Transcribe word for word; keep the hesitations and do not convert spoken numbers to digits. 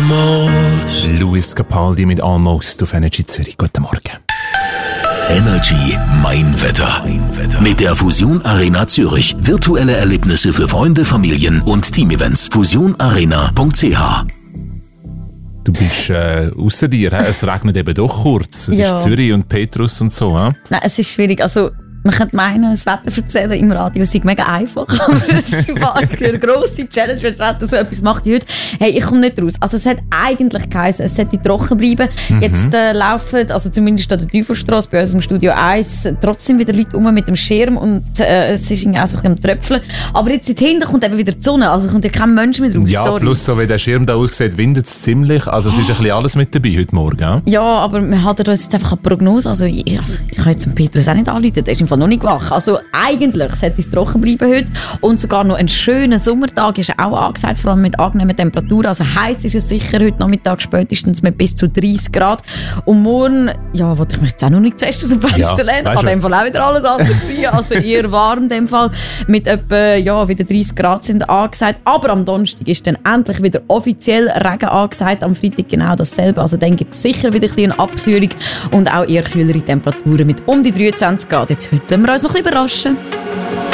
Almost. Luis Capaldi mit Almost auf Energy Zürich. Guten Morgen. Energy Mein Wetter. Mit der Fusion Arena Zürich. Virtuelle Erlebnisse für Freunde, Familien und Teamevents. fusion arena punkt c h. Du bist äh, ausser dir, he? Es regnet eben doch kurz. Es Ja. ist Zürich und Petrus und so. He? Nein, es ist schwierig. Also, man könnte meinen, das Wetter erzählen im Radio sei mega einfach. Aber es ist eine grosse Challenge, wenn das Wetter so etwas macht wie heute. Hey, ich komme nicht raus. Also, es hat eigentlich geheißen, es sollte trocken bleiben. Mhm. Jetzt äh, laufen, also zumindest an der Teufelstrasse, bei uns im Studio eins, trotzdem wieder Leute rum mit dem Schirm und äh, es ist irgendwie auch so ein bisschen am Tröpfeln. Aber jetzt dahinter kommt eben wieder die Sonne. Also kommt ja kein Mensch mehr raus. Ja, Sorry. plus so wie der Schirm da aussieht, windet es ziemlich. Also es ist ein bisschen alles mit dabei heute Morgen. He? Ja, aber wir halten uns jetzt einfach eine Prognose. Also ich, also, ich kann jetzt dem Petrus auch nicht anrufen, der ist im Fall noch nicht wach. Also eigentlich sollte es trocken bleiben heute. Und sogar noch ein schöner Sommertag ist auch angesagt, vor allem mit angenehmen Temperaturen. Also heiß ist es sicher heute Nachmittag spätestens mit bis zu dreißig Grad. Und morgen, ja, wollte ich mich jetzt auch noch nicht zuerst aus dem Fenster Ja, lehnen. weißt Kann du in dem Fall auch wieder alles anders sein. Also eher warm in dem Fall. Mit etwa, ja, wieder dreißig Grad sind angesagt. Aber am Donnerstag ist dann endlich wieder offiziell Regen angesagt. Am Freitag genau dasselbe. Also dann gibt es sicher wieder ein bisschen eine Abkühlung und auch eher kühlere Temperaturen mit um die dreiundzwanzig Grad. Jetzt heute wollen wir uns noch ein bisschen überraschen.